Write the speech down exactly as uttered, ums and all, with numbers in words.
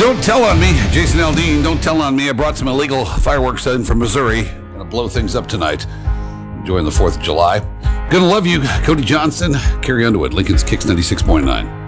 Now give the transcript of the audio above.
Don't tell on me. Jason Aldean, don't tell on me. I brought some illegal fireworks in from Missouri. Gonna blow things up tonight. Enjoying the fourth of July. Gonna love you, Cody Johnson. Carrie Underwood, Lincoln's Kicks ninety-six point nine.